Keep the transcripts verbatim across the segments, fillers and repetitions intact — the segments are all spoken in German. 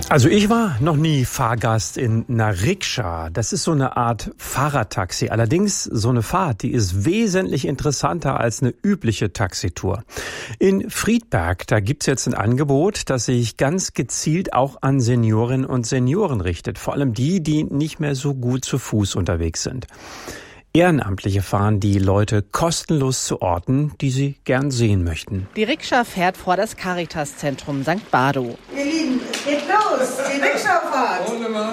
Also ich war noch nie Fahrgast in einer Rikscha. Das ist so eine Art Fahrradtaxi. Allerdings so eine Fahrt, die ist wesentlich interessanter als eine übliche Taxitour. In Friedberg, da gibt's jetzt ein Angebot, das sich ganz gezielt auch an Seniorinnen und Senioren richtet. Vor allem die, die nicht mehr so gut zu Fuß unterwegs sind. Ehrenamtliche fahren die Leute kostenlos zu Orten, die sie gern sehen möchten. Die Rikscha fährt vor das Caritas-Zentrum Sankt Bardow. Ihr Lieben, es geht los, die Rikscha-Fahrt.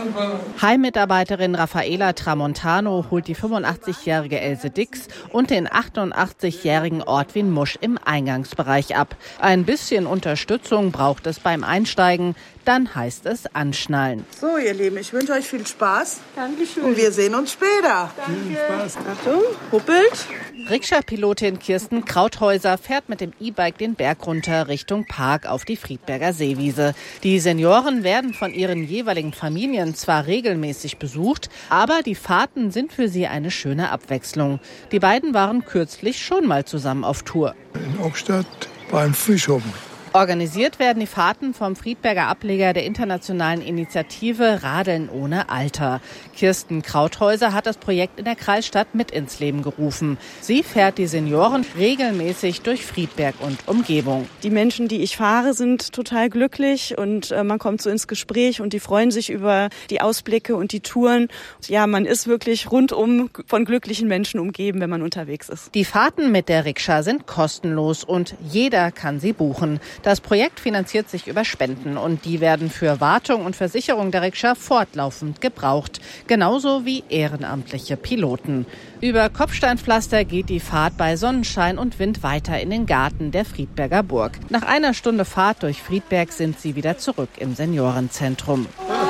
Heimmitarbeiterin Raffaela Tramontano holt die fünfundachtzig-jährige Else Dix und den achtundachtzig-jährigen Ortwin Musch im Eingangsbereich ab. Ein bisschen Unterstützung braucht es beim Einsteigen, dann heißt es anschnallen. So, ihr Lieben, ich wünsche euch viel Spaß. Dankeschön. Und wir sehen uns später. Danke. Spaß. Achtung, huppelt. Rikscha-Pilotin Kirsten Krauthäuser fährt mit dem E-Bike den Berg runter Richtung Park auf die Friedberger Seewiese. Die Senioren werden von ihren jeweiligen Familien zwar regelmäßig besucht, aber die Fahrten sind für sie eine schöne Abwechslung. Die beiden waren kürzlich schon mal zusammen auf Tour. In Ockstadt beim Fischhoppen. Organisiert werden die Fahrten vom Friedberger Ableger der internationalen Initiative Radeln ohne Alter. Kirsten Krauthäuser hat das Projekt in der Kreisstadt mit ins Leben gerufen. Sie fährt die Senioren regelmäßig durch Friedberg und Umgebung. Die Menschen, die ich fahre, sind total glücklich und äh, man kommt so ins Gespräch und die freuen sich über die Ausblicke und die Touren. Ja, man ist wirklich rundum von glücklichen Menschen umgeben, wenn man unterwegs ist. Die Fahrten mit der Rikscha sind kostenlos und jeder kann sie buchen. Das Projekt finanziert sich über Spenden und die werden für Wartung und Versicherung der Rikscha fortlaufend gebraucht, genauso wie ehrenamtliche Piloten. Über Kopfsteinpflaster geht die Fahrt bei Sonnenschein und Wind weiter in den Garten der Friedberger Burg. Nach einer Stunde Fahrt durch Friedberg sind sie wieder zurück im Seniorenzentrum.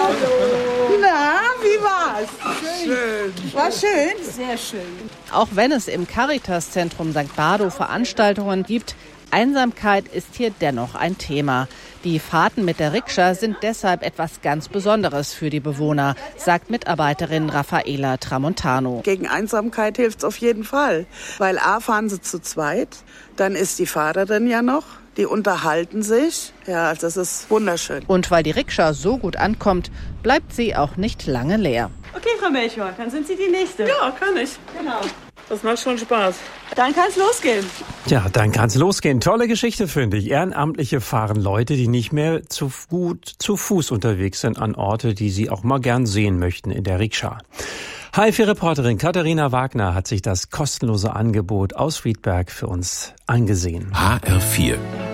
Na, wie war's? Schön. War schön? Sehr schön. Auch wenn es im Caritas-Zentrum Sankt Bardow Veranstaltungen gibt, Einsamkeit ist hier dennoch ein Thema. Die Fahrten mit der Rikscha sind deshalb etwas ganz Besonderes für die Bewohner, sagt Mitarbeiterin Raffaela Tramontano. Gegen Einsamkeit hilft's auf jeden Fall, weil A, fahren sie zu zweit, dann ist die Fahrerin ja noch, die unterhalten sich. Ja, also das ist wunderschön. Und weil die Rikscha so gut ankommt, bleibt sie auch nicht lange leer. Okay, Frau Melchior, dann sind Sie die Nächste. Ja, kann ich. Genau. Das macht schon Spaß. Dann kann es losgehen. Ja, dann kann's losgehen. Tolle Geschichte, finde ich. Ehrenamtliche fahren Leute, die nicht mehr zu gut zu Fuß unterwegs sind, an Orte, die sie auch mal gern sehen möchten in der Rikscha. H F vier-Reporterin Katharina Wagner hat sich das kostenlose Angebot aus Friedberg für uns angesehen. H R vier